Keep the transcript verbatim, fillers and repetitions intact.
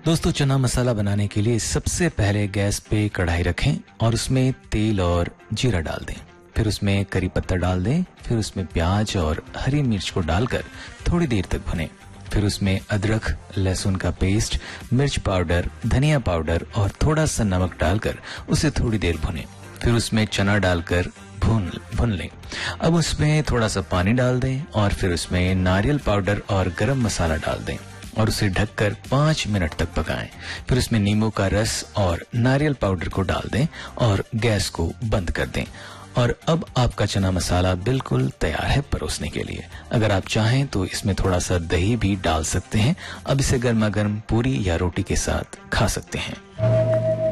दोस्तों, चना मसाला बनाने के लिए सबसे पहले गैस पे कढ़ाई रखें और उसमें तेल और जीरा डाल दें। फिर उसमें करी पत्ता डाल दें। फिर उसमें प्याज और हरी मिर्च को डालकर थोड़ी देर तक भुनें। फिर उसमें अदरक, लहसुन का पेस्ट, मिर्च पाउडर, धनिया पाउडर और थोड़ा सा नमक डालकर उसे थोड़ी देर भुनें। फिर उसमें चना डालकर भून भून लें। अब उसमें थोड़ा सा पानी डाल दें और फिर उसमें नारियल पाउडर और गरम मसाला डाल दें और उसे ढककर पाँच मिनट तक पकाएं। फिर उसमें नींबू का रस और नारियल पाउडर को डाल दें और गैस को बंद कर दें। और अब आपका चना मसाला बिल्कुल तैयार है परोसने के लिए। अगर आप चाहें तो इसमें थोड़ा सा दही भी डाल सकते हैं। अब इसे गर्मा गर्म पूरी या रोटी के साथ खा सकते हैं।